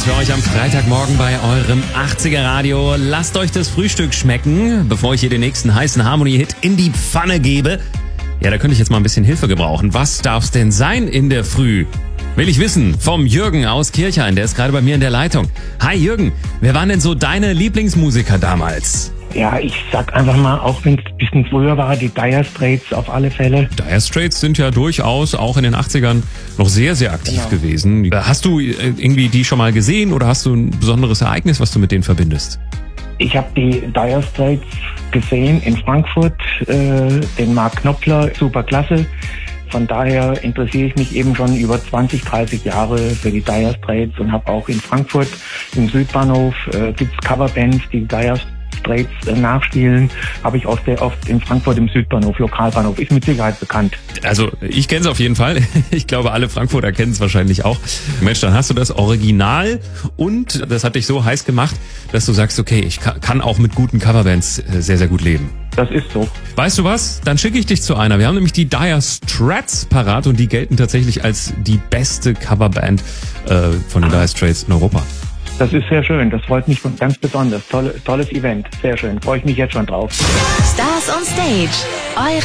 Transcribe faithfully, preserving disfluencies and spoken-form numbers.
was für euch am Freitagmorgen bei eurem achtziger Radio. Lasst euch das Frühstück schmecken, bevor ich hier den nächsten heißen Harmony-Hit in die Pfanne gebe. Ja, da könnte ich jetzt mal ein bisschen Hilfe gebrauchen. Was darf's denn sein in der Früh? Will ich wissen, vom Jürgen aus Kirchhain, der ist gerade bei mir in der Leitung. Hi Jürgen, wer waren denn so deine Lieblingsmusiker damals? Ja, ich sag einfach mal, auch wenn es ein bisschen früher war, die Dire Straits auf alle Fälle. Dire Straits sind ja durchaus auch in den achtzigern noch sehr, sehr aktiv Genau. gewesen. Hast du irgendwie die schon mal gesehen oder hast du ein besonderes Ereignis, was du mit denen verbindest? Ich habe die Dire Straits gesehen in Frankfurt, äh, den Mark Knopfler, super klasse. Von daher interessiere ich mich eben schon über zwanzig, dreißig Jahre für die Dire Straits und habe auch in Frankfurt im Südbahnhof äh, gibt's Coverbands, die Dire Straits äh, nachspielen. Habe ich auch sehr oft in Frankfurt im Südbahnhof, Lokalbahnhof, ist mit Sicherheit bekannt. Also ich kenne es auf jeden Fall. Ich glaube, alle Frankfurter kennen es wahrscheinlich auch. Mensch, dann hast du das Original und das hat dich so heiß gemacht, dass du sagst, okay, ich kann auch mit guten Coverbands äh, sehr, sehr gut leben. Das ist so. Weißt du was? Dann schicke ich dich zu einer. Wir haben nämlich die Dire Straits parat und die gelten tatsächlich als die beste Coverband äh, von den Dire Straits in Europa. Das ist sehr schön. Das freut mich ganz besonders. Tolle, tolles Event. Sehr schön. Freue ich mich jetzt schon drauf. Stars on Stage. Eure